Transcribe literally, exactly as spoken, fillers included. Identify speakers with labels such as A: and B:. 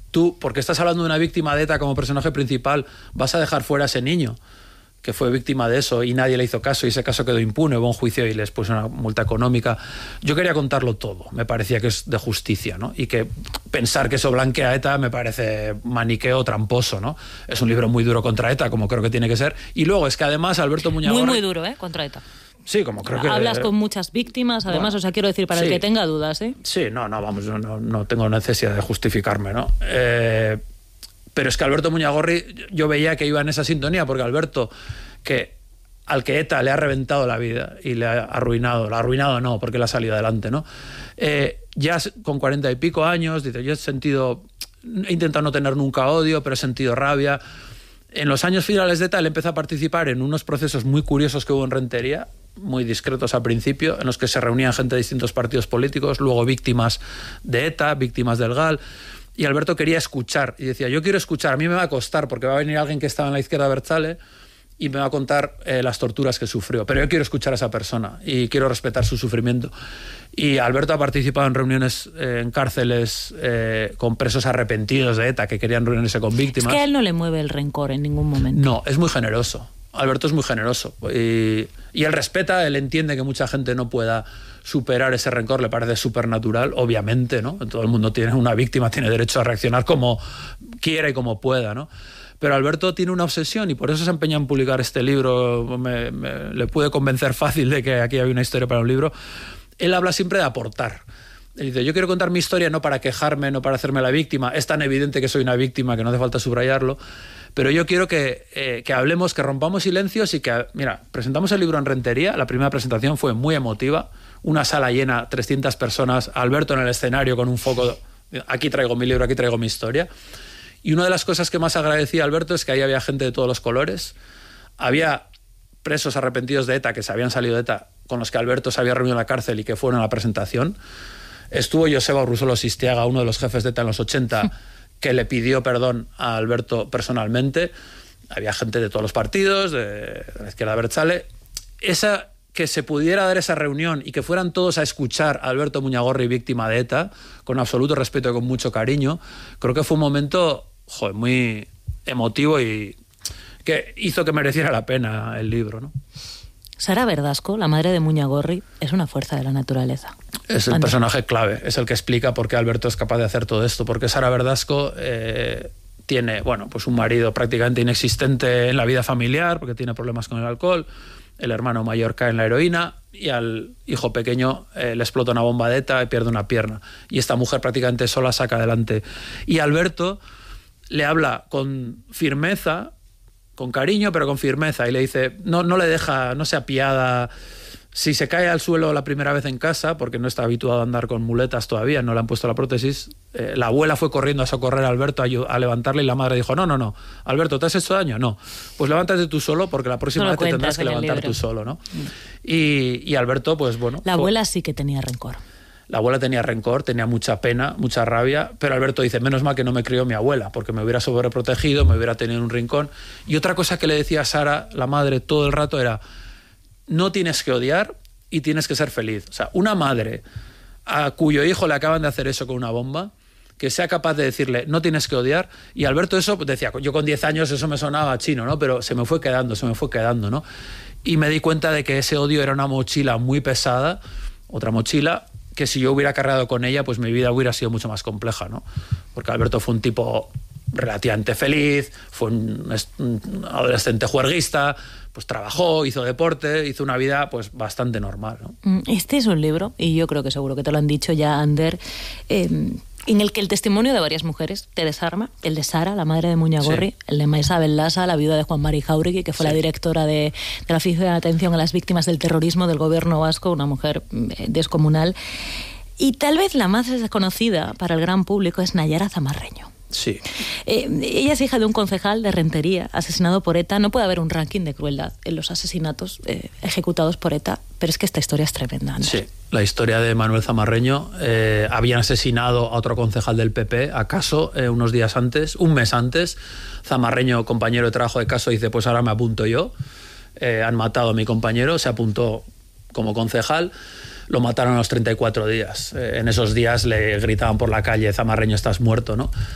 A: tú, porque estás hablando de una víctima de ETA como personaje principal, vas a dejar fuera a ese niño que fue víctima de eso y nadie le hizo caso y ese caso quedó impune, hubo un juicio y les puso una multa económica. Yo quería contarlo todo, me parecía que es de justicia, ¿no? Y que pensar que eso blanquea a ETA me parece maniqueo tramposo, ¿no? Es un libro muy duro contra ETA, como creo que tiene que ser. Y luego es que además Alberto Muñagorri...
B: Muy, muy duro, ¿eh? Contra ETA.
A: Sí, como creo que...
B: Hablas con muchas víctimas, además, bueno, o sea, quiero decir, para sí. el que tenga dudas, ¿eh?
A: Sí, no, no, vamos, no, no, no tengo necesidad de justificarme, ¿no? Eh... Pero es que Alberto Muñagorri, yo veía que iba en esa sintonía, porque Alberto, que al que ETA le ha reventado la vida y le ha arruinado, la ha arruinado no, porque le ha salido adelante, ¿no? Eh, ya con cuarenta y pico años, dice, yo he sentido, he intentado no tener nunca odio, pero he sentido rabia. En los años finales de ETA él empezó a participar en unos procesos muy curiosos que hubo en Rentería, muy discretos al principio, en los que se reunían gente de distintos partidos políticos, luego víctimas de ETA, víctimas del GAL. Y Alberto quería escuchar, y decía, yo quiero escuchar, a mí me va a costar, porque va a venir alguien que estaba en la izquierda abertzale y me va a contar eh, las torturas que sufrió, pero yo quiero escuchar a esa persona y quiero respetar su sufrimiento. Y Alberto ha participado en reuniones eh, en cárceles eh, con presos arrepentidos de ETA que querían reunirse con víctimas.
B: Es que a él no le mueve el rencor en ningún momento.
A: No, es muy generoso. Alberto es muy generoso y, y él respeta, él entiende que mucha gente no pueda superar ese rencor, le parece súper natural, obviamente, ¿no? Todo el mundo tiene una víctima, tiene derecho a reaccionar como quiera y como pueda, ¿no? Pero Alberto tiene una obsesión y por eso se empeña en publicar este libro, me, me, le pude convencer fácil de que aquí había una historia para un libro. Él habla siempre de aportar. Él dice, yo quiero contar mi historia no para quejarme, no para hacerme la víctima, es tan evidente que soy una víctima que no hace falta subrayarlo, pero yo quiero que, eh, que hablemos, que rompamos silencios y que, mira, presentamos el libro en Rentería, la primera presentación fue muy emotiva, una sala llena, trescientas personas, Alberto en el escenario con un foco, aquí traigo mi libro, aquí traigo mi historia, y una de las cosas que más agradecía a Alberto es que ahí había gente de todos los colores, había presos arrepentidos de ETA que se habían salido de ETA, con los que Alberto se había reunido en la cárcel y que fueron a la presentación. Estuvo Joseba Urruzulo Sistiaga, uno de los jefes de ETA en los ochenta, que le pidió perdón a Alberto personalmente. Había gente de todos los partidos, de la izquierda abertzale. Esa, que se pudiera dar esa reunión y que fueran todos a escuchar a Alberto Muñagorri, víctima de ETA, con absoluto respeto y con mucho cariño, creo que fue un momento, joder, muy emotivo y que hizo que mereciera la pena el libro, ¿no?
B: Sara Verdasco, la madre de Muñagorri, es una fuerza de la naturaleza.
A: Es el Ande. personaje clave, es el que explica por qué Alberto es capaz de hacer todo esto, porque Sara Verdasco eh, tiene, bueno, pues un marido prácticamente inexistente en la vida familiar, porque tiene problemas con el alcohol, el hermano mayor cae en la heroína y al hijo pequeño eh, le explota una bomba de ETA y pierde una pierna. Y esta mujer prácticamente sola saca adelante. Y Alberto le habla con firmeza, con cariño, pero con firmeza, y le dice, no, no le deja, no se apiada. Si se cae al suelo la primera vez en casa, porque no está habituado a andar con muletas todavía, no le han puesto la prótesis, eh, la abuela fue corriendo a socorrer a Alberto a, a levantarle y la madre dijo, no, no, no, Alberto, ¿te has hecho daño? No, pues levántate tú solo porque la próxima
B: no
A: vez te tendrás que levantar tú solo, ¿no? Mm. Y, y Alberto, pues bueno...
B: La abuela fue, sí que tenía rencor.
A: La abuela tenía rencor, tenía mucha pena, mucha rabia, pero Alberto dice, menos mal que no me crió mi abuela, porque me hubiera sobreprotegido, me hubiera tenido en un rincón. Y otra cosa que le decía a Sara, la madre, todo el rato era, no tienes que odiar y tienes que ser feliz. O sea, una madre a cuyo hijo le acaban de hacer eso con una bomba, que sea capaz de decirle, no tienes que odiar, y Alberto eso decía, yo con diez años eso me sonaba chino, ¿no? Pero se me fue quedando, se me fue quedando, ¿no? Y me di cuenta de que ese odio era una mochila muy pesada, otra mochila, que si yo hubiera cargado con ella, pues mi vida hubiera sido mucho más compleja, ¿no? Porque Alberto fue un tipo relativamente feliz, fue un, un adolescente juerguista, pues trabajó, hizo deporte, hizo una vida pues bastante normal, ¿no?
B: Este es un libro, y yo creo que seguro que te lo han dicho ya, Ander, eh, en el que el testimonio de varias mujeres te desarma, el de Sara, la madre de Muñagorri, sí. El de Maisabel Lasa, la viuda de Juan Mari Jáuregui, que fue sí. la directora de, de la Oficina de Atención a las Víctimas del Terrorismo del gobierno vasco, una mujer eh, descomunal. Y tal vez la más desconocida para el gran público es Nayara Zamarreño.
A: Sí.
B: Eh, ella es hija de un concejal de Rentería, asesinado por ETA. No puede haber un ranking de crueldad en los asesinatos eh, ejecutados por ETA, pero es que esta historia es tremenda, Ander.
A: Sí, la historia de Manuel Zamarreño. Eh, habían asesinado a otro concejal del P P, a Caso, eh, unos días antes, un mes antes. Zamarreño, compañero de trabajo de Caso, dice, pues ahora me apunto yo. Eh, han matado a mi compañero, se apuntó como concejal. Lo mataron a los treinta y cuatro días. Eh, en esos días le gritaban por la calle, Zamarreño, estás muerto, ¿no?